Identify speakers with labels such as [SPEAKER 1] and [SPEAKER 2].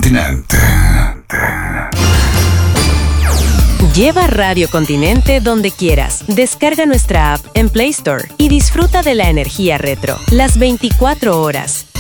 [SPEAKER 1] Continente.
[SPEAKER 2] Lleva Radio Continente donde quieras. Descarga nuestra app en Play Store y disfruta de la energía retro las 24 horas.